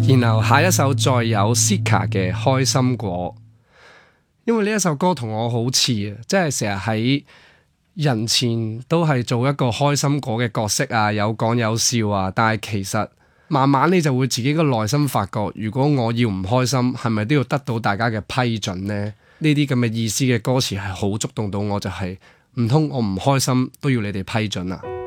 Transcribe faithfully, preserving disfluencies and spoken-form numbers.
然後下一首再有 Sika 嘅開心果，因為呢一首歌同我好似啊，即係成日喺人前都係做一個開心果嘅角色啊，有講有笑啊，但係其實慢慢你就會自己個內心發覺，如果我要唔開心，係咪都要得到大家嘅批准呢？呢啲咁嘅意思嘅歌詞係好觸動到我，就係唔通我唔開心都要你哋批准啊？